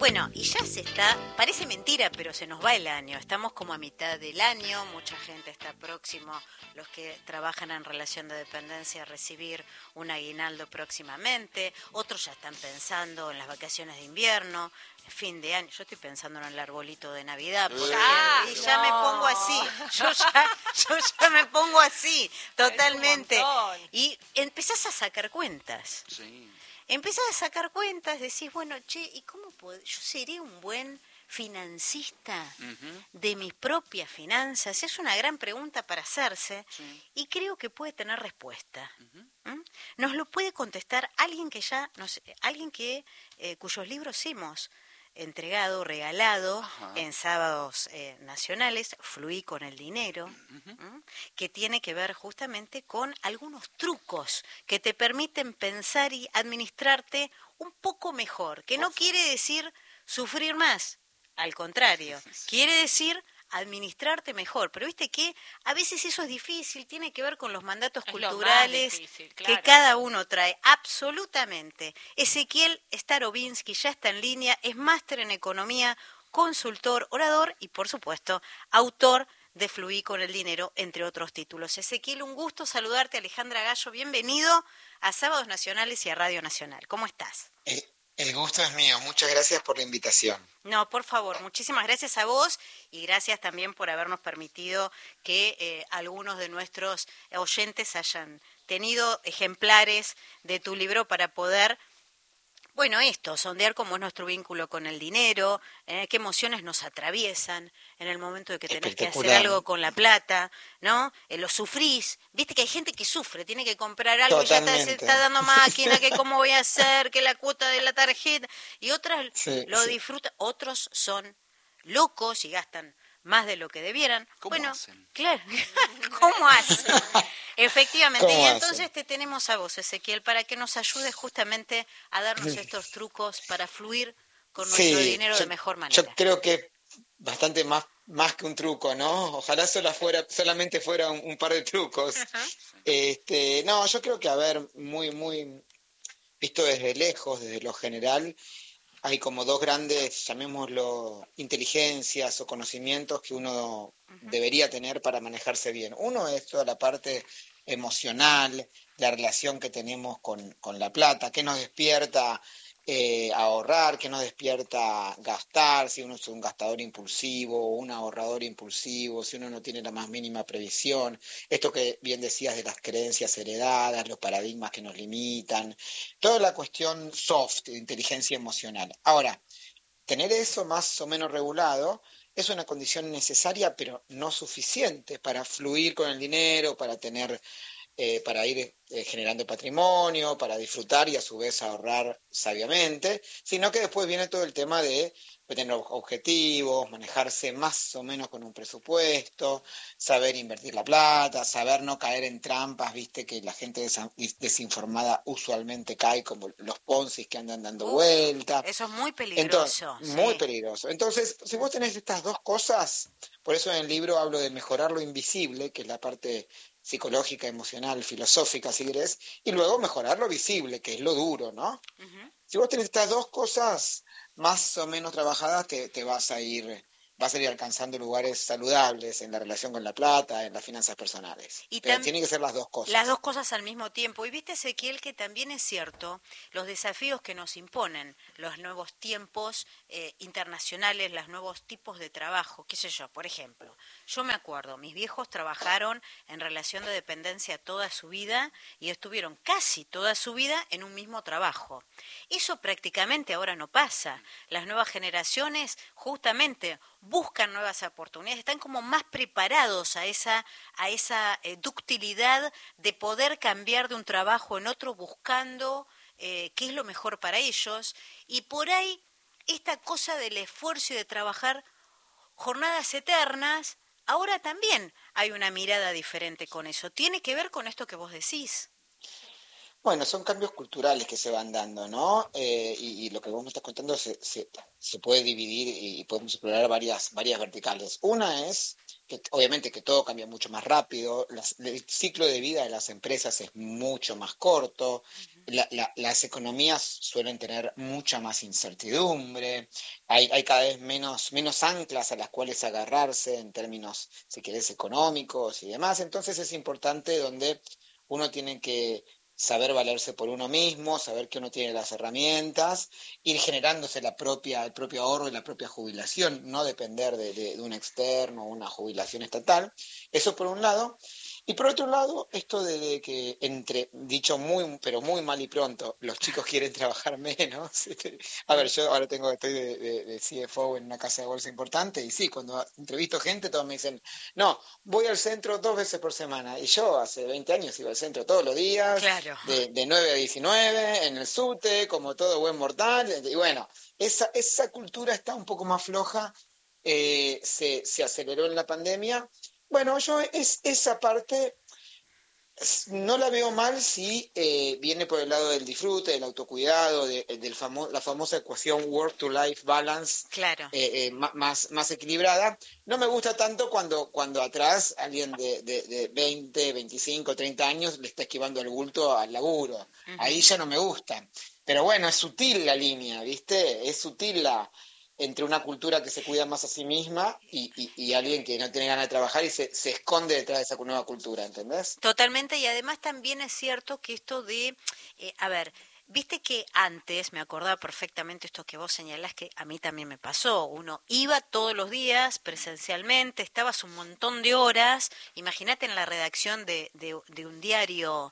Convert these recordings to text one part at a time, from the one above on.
Bueno, y ya parece mentira, pero se nos va el año. Estamos como a mitad del año, mucha gente está próximo, los que trabajan en relación de dependencia, a recibir un aguinaldo próximamente. Otros ya están pensando en las vacaciones de invierno, fin de año. Yo estoy pensando en el arbolito de Navidad, porque ya me pongo así. Yo ya me pongo así, totalmente. Y empezás a sacar cuentas. Sí. Empezás a sacar cuentas, decís, bueno, che, ¿y cómo puedo? Yo seré un buen financista de mis propias finanzas. Es una gran pregunta para hacerse y creo que puede tener respuesta. Nos lo puede contestar alguien que cuyos libros hemos entregado, regalado en sábados nacionales, Fluí con el dinero, que tiene que ver justamente con algunos trucos que te permiten pensar y administrarte un poco mejor, que no quiere decir sufrir más, al contrario, quiere decir administrarte mejor, pero viste que a veces eso es difícil, tiene que ver con los mandatos culturales difícil, claro, que cada uno trae, absolutamente. Ezequiel Starobinsky ya está en línea, es máster en economía, consultor, orador y por supuesto autor de Fluí con el dinero, entre otros títulos. Ezequiel, un gusto saludarte. Alejandra Gallo, bienvenido a Sábados Nacionales y a Radio Nacional. ¿Cómo estás? El gusto es mío, muchas gracias por la invitación. No, por favor, muchísimas gracias a vos y gracias también por habernos permitido que algunos de nuestros oyentes hayan tenido ejemplares de tu libro para poder, bueno, sondear cómo es nuestro vínculo con el dinero, qué emociones nos atraviesan en el momento de que tenés que hacer algo con la plata, ¿no? Lo sufrís, viste que hay gente que sufre, tiene que comprar algo, Totalmente. ya se está dando máquina, que cómo voy a hacer, que la cuota de la tarjeta, y otras lo disfrutan, otros son locos y gastan más de lo que debieran. ¿Cómo hacen? Claro, ¿cómo hacen? Efectivamente, ¿Cómo y hacen? entonces te tenemos a vos, Ezequiel, para que nos ayudes justamente a darnos estos trucos para fluir con nuestro dinero de mejor manera. Yo creo que bastante más que un truco, ¿no? Ojalá solamente fuera un par de trucos. No, yo creo que, muy visto desde lejos, desde lo general, hay como dos grandes, llamémoslo, inteligencias o conocimientos que uno debería tener para manejarse bien. Uno es toda la parte emocional, la relación que tenemos con la plata, que nos despierta ahorrar, que nos despierta gastar, si uno es un gastador impulsivo o un ahorrador impulsivo, si uno no tiene la más mínima previsión, esto que bien decías de las creencias heredadas, los paradigmas que nos limitan, toda la cuestión soft de inteligencia emocional. Ahora, tener eso más o menos regulado es una condición necesaria, pero no suficiente para fluir con el dinero, para ir generando patrimonio, para disfrutar y a su vez ahorrar sabiamente, sino que después viene todo el tema de tener objetivos, manejarse más o menos con un presupuesto, saber invertir la plata, saber no caer en trampas, viste que la gente desinformada usualmente cae, como los Ponzi que andan dando vuelta. Eso es muy peligroso. Entonces, muy peligroso. Entonces, si vos tenés estas dos cosas, por eso en el libro hablo de mejorar lo invisible, que es la parte psicológica, emocional, filosófica, si querés, y luego mejorar lo visible, que es lo duro, ¿no? Si vos tenés estas dos cosas más o menos trabajadas, te vas a ir alcanzando lugares saludables en la relación con la plata, en las finanzas personales. Pero tienen que ser las dos cosas. Las dos cosas al mismo tiempo. Y viste, Ezequiel, que también es cierto, los desafíos que nos imponen, los nuevos tiempos internacionales, los nuevos tipos de trabajo, qué sé yo, por ejemplo. Yo me acuerdo, mis viejos trabajaron en relación de dependencia toda su vida y estuvieron casi toda su vida en un mismo trabajo. Eso prácticamente ahora no pasa. Las nuevas generaciones justamente buscan nuevas oportunidades, están como más preparados a esa ductilidad de poder cambiar de un trabajo en otro buscando qué es lo mejor para ellos, y por ahí esta cosa del esfuerzo y de trabajar jornadas eternas, ahora también hay una mirada diferente con eso. ¿Tiene que ver con esto que vos decís? Bueno, son cambios culturales que se van dando, ¿no? Y lo que vos me estás contando se puede dividir y podemos explorar varias verticales. Una es que obviamente que todo cambia mucho más rápido, el ciclo de vida de las empresas es mucho más corto, las economías suelen tener mucha más incertidumbre, hay cada vez menos anclas a las cuales agarrarse en términos, si querés, económicos y demás. Entonces es importante donde uno tiene que saber valerse por uno mismo, saber que uno tiene las herramientas, ir generándose el propio ahorro y la propia jubilación, no depender de un externo o una jubilación estatal. Eso por un lado. Y por otro lado, esto de que dicho muy, pero muy mal y pronto, los chicos quieren trabajar menos. A ver, yo ahora estoy de CFO en una casa de bolsa importante y sí, cuando entrevisto gente, todos me dicen, no, voy al centro 2 veces por semana. Y yo hace 20 años iba al centro todos los días, Claro. de 9 a 19, en el SUTE, como todo buen mortal. Y bueno, esa cultura está un poco más floja, se aceleró en la pandemia. Bueno, yo esa parte no la veo mal si viene por el lado del disfrute, del autocuidado, la famosa ecuación work-to-life balance, Claro. más equilibrada. No me gusta tanto cuando atrás alguien de 20, 25, 30 años le está esquivando el bulto al laburo. Uh-huh. Ahí ya no me gusta. Pero bueno, es sutil la línea, ¿viste? Es sutil entre una cultura que se cuida más a sí misma y alguien que no tiene ganas de trabajar y se esconde detrás de esa nueva cultura, ¿entendés? Totalmente, y además también es cierto que esto a ver, viste que antes, me acordaba perfectamente esto que vos señalás, que a mí también me pasó, uno iba todos los días presencialmente, estabas un montón de horas, imagínate en la redacción de un diario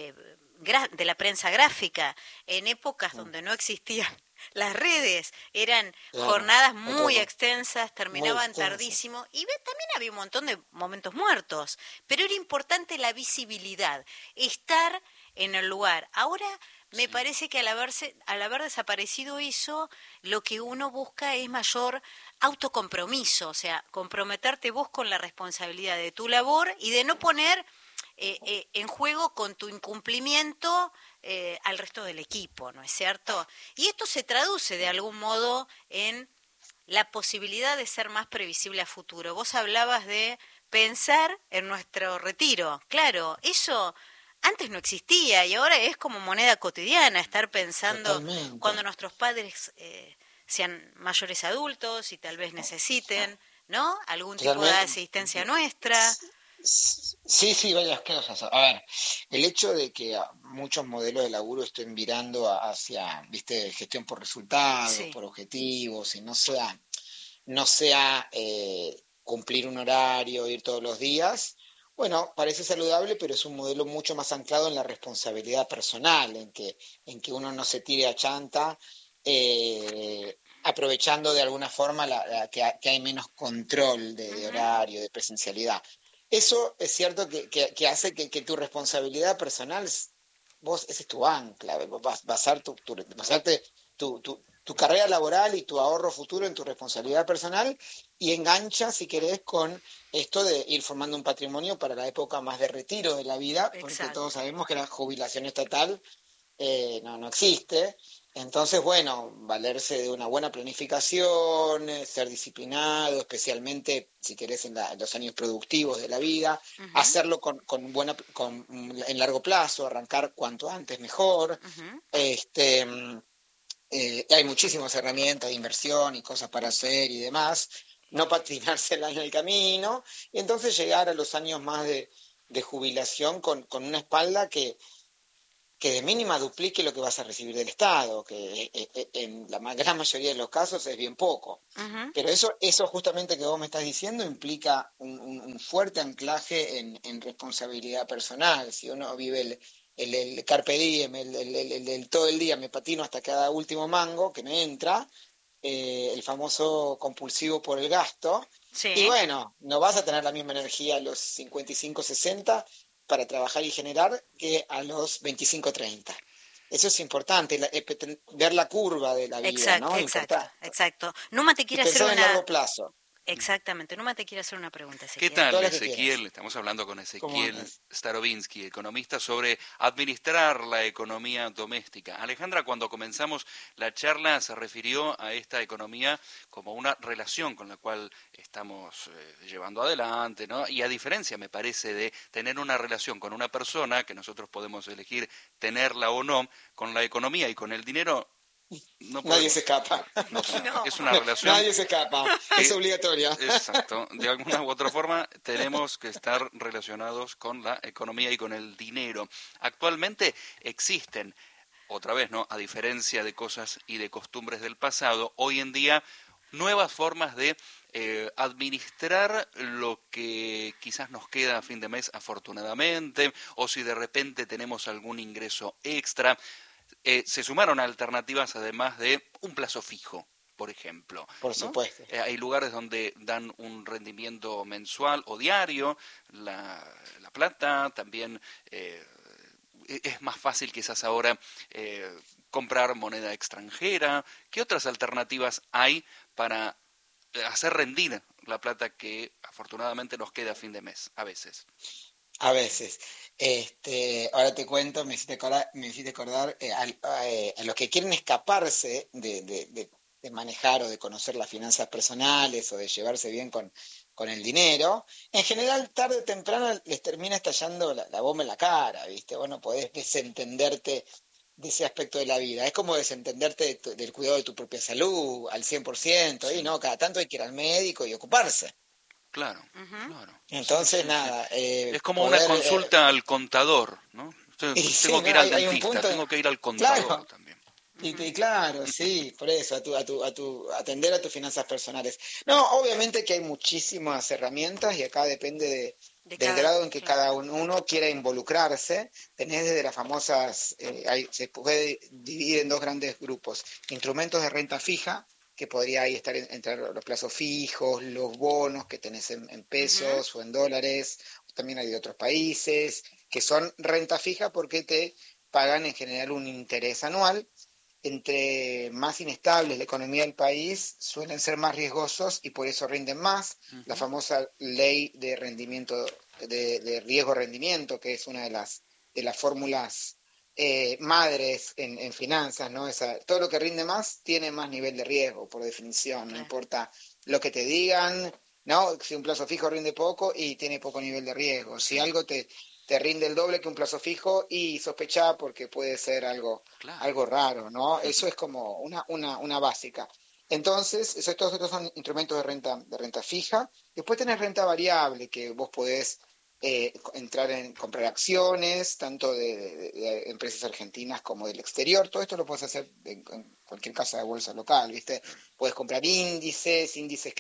de la prensa gráfica, en épocas donde no existían las redes, eran jornadas muy extensas, terminaban tardísimo y también había un montón de momentos muertos, pero era importante la visibilidad, estar en el lugar. Ahora me parece que al haber desaparecido eso, lo que uno busca es mayor autocompromiso, o sea, comprometerte vos con la responsabilidad de tu labor y de no poner en juego con tu incumplimiento al resto del equipo, ¿no es cierto? Y esto se traduce de algún modo en la posibilidad de ser más previsible a futuro. Vos hablabas de pensar en nuestro retiro. Claro, eso antes no existía y ahora es como moneda cotidiana estar pensando Totalmente. cuando nuestros padres sean mayores adultos y tal vez necesiten, ¿no? Algún tipo de asistencia nuestra. Sí, varias cosas. A ver, el hecho de que muchos modelos de laburo estén virando hacia, viste, gestión por resultados, Sí. por objetivos, y no sea cumplir un horario, ir todos los días, bueno, parece saludable, pero es un modelo mucho más anclado en la responsabilidad personal, en que uno no se tire a chanta, aprovechando de alguna forma que hay menos control de horario, de presencialidad. Eso es cierto que hace que tu responsabilidad personal, ese es tu ancla, basarte tu carrera laboral y tu ahorro futuro en tu responsabilidad personal y engancha, si querés, con esto de ir formando un patrimonio para la época más de retiro de la vida, porque Exacto. todos sabemos que la jubilación estatal no existe. Entonces, bueno, valerse de una buena planificación, ser disciplinado, especialmente si querés en los años productivos de la vida, hacerlo en largo plazo, arrancar cuanto antes mejor. Hay muchísimas herramientas de inversión y cosas para hacer y demás, no patinarse en el camino, y entonces llegar a los años más de jubilación con una espalda que de mínima duplique lo que vas a recibir del Estado, que en la gran mayoría de los casos es bien poco. Pero eso justamente que vos me estás diciendo implica un fuerte anclaje en responsabilidad personal. Si uno vive el carpe diem, el todo el día me patino hasta cada último mango que me entra, el famoso compulsivo por el gasto, Sí. y bueno, no vas a tener la misma energía a los 55, 60 para trabajar y generar que a los 25, 30. Eso es importante, ver la curva de la vida, ¿no? Exacto. Numa te Y quiere hacer pensar en largo una... plazo. Exactamente. Numa te quiere hacer una pregunta, ¿Qué Ezequiel. tal, Todas las que Ezequiel? quieras. Estamos hablando con ¿Cómo Ezequiel andas? Starobinsky, economista, sobre administrar la economía doméstica. Alejandra, cuando comenzamos la charla, se refirió a esta economía como una relación con la cual estamos llevando adelante, ¿no? Y a diferencia, me parece, de tener una relación con una persona, que nosotros podemos elegir tenerla o no, con la economía y con el dinero, no Nadie podemos. se escapa. No. Es una relación Nadie se escapa. Es obligatoria. exacto, de alguna u otra forma tenemos que estar relacionados con la economía y con el dinero. Actualmente existen, otra vez, ¿no? A diferencia de cosas y de costumbres del pasado, hoy en día nuevas formas de administrar lo que quizás nos queda a fin de mes afortunadamente, o si de repente tenemos algún ingreso extra. Se sumaron alternativas además de un plazo fijo, por ejemplo, Por ¿no? supuesto. Hay lugares donde dan un rendimiento mensual o diario, la plata, también es más fácil quizás ahora comprar moneda extranjera. ¿Qué otras alternativas hay para hacer rendir la plata que afortunadamente nos queda a fin de mes, a veces? A veces. Ahora te cuento, me hiciste acordar a los que quieren escaparse de manejar o de conocer las finanzas personales o de llevarse bien con el dinero. En general, tarde o temprano les termina estallando la bomba en la cara, ¿viste? Vos no podés desentenderte de ese aspecto de la vida. Es como desentenderte del cuidado de tu propia salud al 100%, y Sí, no, cada tanto hay que ir al médico y ocuparse. claro, Ujú. claro. Sí, Entonces, sí, sí. nada, Es como una poder... consulta al contador, ¿no? y sí, Tengo que ¿no? ir al Hay un dentista, punto, tengo que ir al contador claro, también. y claro, sí, por eso, atender a tus finanzas personales. No, obviamente que hay muchísimas herramientas y acá depende De del cada, grado en que claro. cada uno quiera involucrarse. Tenés desde las famosas, se puede dividir en dos grandes grupos: instrumentos de renta fija, que podría ahí estar entre los plazos fijos, los bonos que tenés en Ujú. pesos o en dólares. También hay de otros países que son renta fija porque te pagan en general un interés anual. Entre más inestable es la economía del país, suelen ser más riesgosos y por eso rinden más. La Ujú. famosa ley de rendimiento, de riesgo-rendimiento, que es una de las fórmulas madres en finanzas, ¿no? Todo lo que rinde más tiene más nivel de riesgo, por definición, no Claro. importa lo que te digan, ¿no? Si un plazo fijo rinde poco y tiene poco nivel de riesgo. Si Sí, algo te rinde el doble que un plazo fijo, y sospecha porque puede ser claro. algo raro, ¿no? Eso es como una básica. Entonces, todos estos son instrumentos de renta fija. Después tenés renta variable, que vos podés entrar en comprar acciones, tanto de empresas argentinas como del exterior. Todo esto lo puedes hacer en cualquier casa de bolsa local, ¿viste? Puedes comprar índices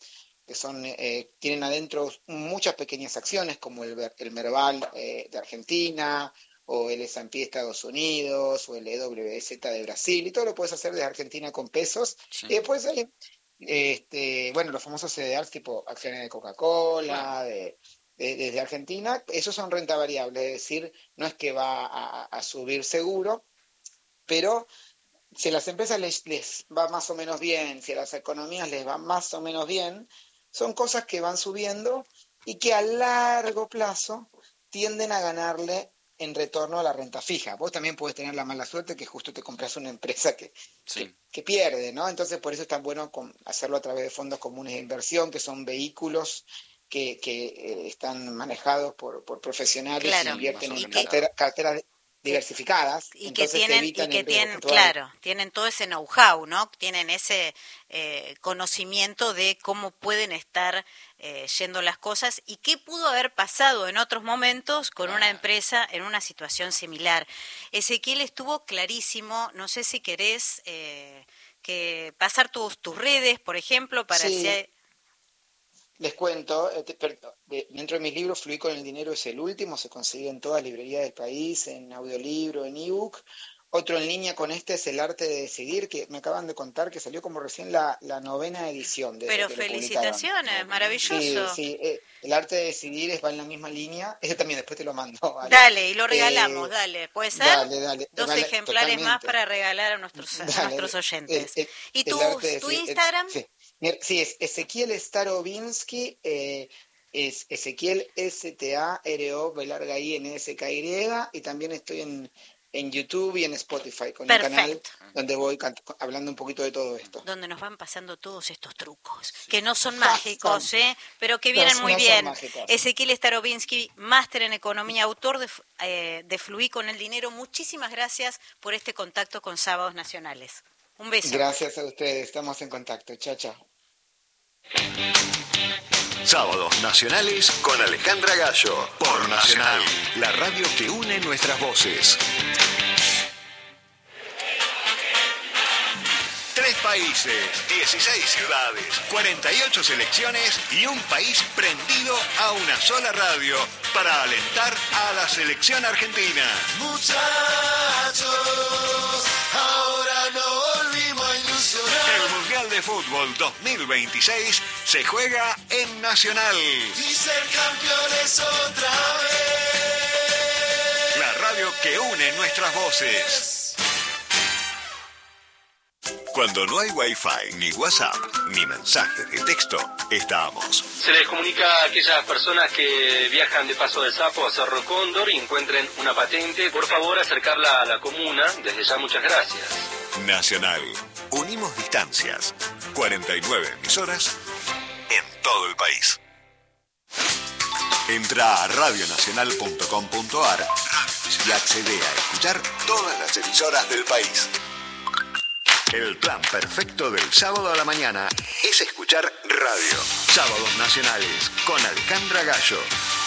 tienen adentro muchas pequeñas acciones, como el Merval de Argentina, o el S&P de Estados Unidos, o el EWZ de Brasil, y todo lo puedes hacer desde Argentina con pesos. Y Sí, después hay, bueno, los famosos CDRs tipo acciones de claro. Coca-Cola, desde Argentina. Esos son renta variable, es decir, no es que va a subir seguro, pero si a las empresas les va más o menos bien, si a las economías les va más o menos bien, son cosas que van subiendo y que a largo plazo tienden a ganarle en retorno a la renta fija. Vos también podés tener la mala suerte que justo te compras una empresa Sí, que pierde, ¿no? Entonces por eso es tan bueno hacerlo a través de fondos comunes de inversión, que son vehículos que están manejados por profesionales que Claro. sí, más invierten o en Y menos claro. carteras que, diversificadas, entonces te y evitan que el riesgo tienen, puntual. claro, tienen todo ese know-how, ¿no? Tienen ese conocimiento de cómo pueden estar yendo las cosas y qué pudo haber pasado en otros momentos con una Claro. empresa en una situación similar. Ezequiel, estuvo clarísimo. No sé si querés que pasar tus redes, por ejemplo, para si Sí, hay... les cuento, dentro de mis libros, Fluir con el dinero es el último, se consigue en todas las librerías del país, en audiolibro, en ebook. Otro en línea con este es El arte de decidir, que me acaban de contar que salió como recién la novena edición desde Pero que lo publicaron. felicitaciones, No, mira. Sí, maravilloso. sí, El arte de decidir va en la misma línea. Ese también después te lo mando, ¿vale? Dale, y lo regalamos, Eh, dale. ¿Puede ser? dale, Dos ejemplares más totalmente. para regalar a nuestros Dale, oyentes. ¿Y el arte de tu decidir, Instagram? sí. Sí, es Ezequiel Starobinsky, es Ezequiel STAROBINSKY, y también estoy en YouTube y en Spotify con Perfecto. un canal donde voy hablando un poquito de todo esto. Donde nos van pasando todos estos trucos, que no son mágicos, pero que vienen muy bien. Ezequiel Starobinsky, máster en economía, autor de Fluí con el dinero. Muchísimas gracias por este contacto con Sábados Nacionales. Un beso. Gracias a ustedes, estamos en contacto. Chao, chao. Sábados Nacionales con Alejandra Gallo, por Nacional, la radio que une nuestras voces. 3 países, 16 ciudades, 48 selecciones y un país prendido a una sola radio para alentar a la selección argentina. Muchachos, ahora no volvimos a ilusionar. El Mundial de Fútbol 2026 se juega en Nacional. Y ser campeones otra vez. La radio que une nuestras voces. Cuando no hay Wi-Fi, ni WhatsApp, ni mensajes de texto, estamos. Se les comunica a aquellas personas que viajan de Paso del Sapo a Cerro Cóndor y encuentren una patente, por favor acercarla a la comuna. Desde ya muchas gracias. Nacional. Unimos distancias. 49 emisoras en todo el país. Entra a radionacional.com.ar y accede a escuchar todas las emisoras del país. El plan perfecto del sábado a la mañana es escuchar radio. Sábados Nacionales con Alejandra Gallo.